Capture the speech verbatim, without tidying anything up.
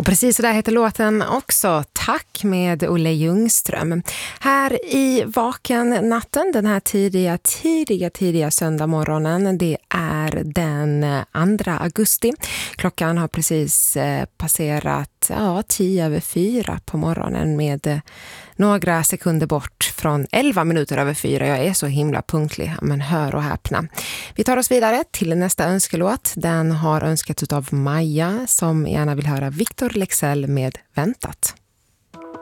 Precis, så där heter låten också. Tack med Olle Ljungström. Här i Vaken natten, den här tidiga, tidiga, tidiga söndagmorgonen. Det är den andra augusti. Klockan har precis passerat ja, tio över fyra på morgonen med några sekunder bort från elva minuter över fyra. Jag är så himla punktlig, men hör och häpna. Vi tar oss vidare till nästa önskelåt. Den har önskats av Maja som gärna vill höra Victor Lexell med Väntat.